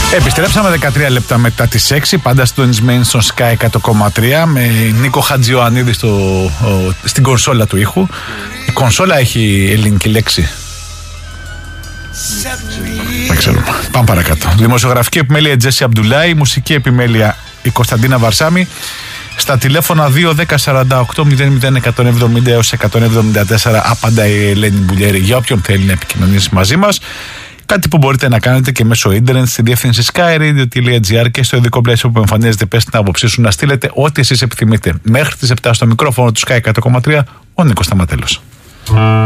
Επιστρέψαμε 13 λεπτά μετά τις 6, πάντα συντονισμένοι στον Sky 100,3 με Νίκο Χατζιωαννίδη στην κονσόλα του ήχου. Η κονσόλα έχει ελληνική λέξη? Δεν ξέρω. Πάμε παρακάτω. Δημοσιογραφική επιμέλεια Τζέσι Αμπντουλάη, μουσική επιμέλεια η Κωνσταντίνα Βαρσάμι. Στα τηλέφωνα 2-10-48-00-170 έως 174 απαντά η Ελένη Μπουλιέρη για όποιον θέλει να επικοινωνήσει μαζί μας. Κάτι που μπορείτε να κάνετε και μέσω ίντερνετ στη διεύθυνση skyradio.gr και στο ειδικό πλαίσιο που εμφανίζεται. Πες την άποψή σου, να στείλετε ό,τι εσείς επιθυμείτε. Μέχρι τις 7 στο μικρόφωνο του Sky 100,3 ο Νίκος Σταματέλος.